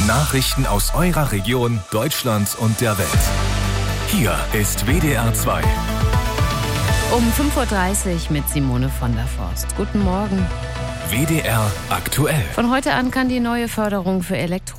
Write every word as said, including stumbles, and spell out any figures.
Nachrichten aus eurer Region, Deutschland und der Welt. Hier ist W D R zwei. Um fünf Uhr dreißig mit Simone von der Forst. Guten Morgen. W D R aktuell. Von heute an kann die neue Förderung für Elektro